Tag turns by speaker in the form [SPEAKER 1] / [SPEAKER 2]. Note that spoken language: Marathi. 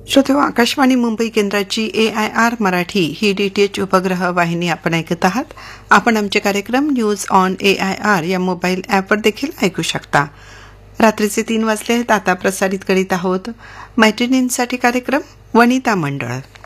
[SPEAKER 1] श्रोतेहो, आकाशवाणी मुंबई केंद्राची AIR मराठी ही DTH उपग्रह वाहिनी आपण ऐकत आहात. आपण आमचे कार्यक्रम न्यूज ऑन AIR या मोबाईल ॲपवर देखील ऐकू शकता. रात्रीचे 3 वाजले आहेत. आता प्रसारित करीत आहोत मैत्रिणींसाठी कार्यक्रम वनिता मंडळ.